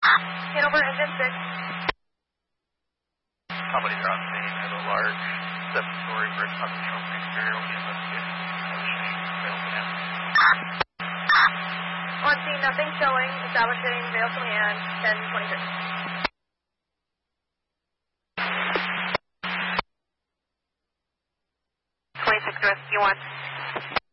Hanover, engine 6. Somebody's on scene at a large 7-story brick structure exterior will be investigated. On scene, nothing showing. Establishing Vail Command, 1026. Rescue 1.